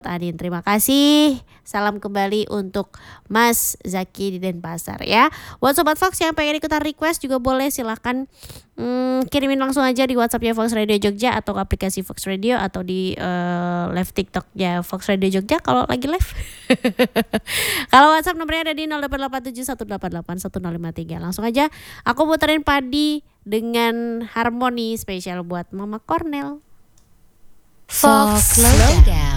Adin, terima kasih. Salam kembali untuk Mas Zaki di Denpasar ya. Buat Sobat Fox yang pengen ikutan request juga boleh, silahkan kirimin langsung aja di WhatsAppnya Fox Radio Jogja atau aplikasi Fox Radio atau di live TikToknya Fox Radio Jogja kalau lagi live. Kalau WhatsApp nomornya ada di 0887188153. Langsung aja aku puterin Padi dengan harmoni spesial buat Mama Cornel. Fox Lowdown.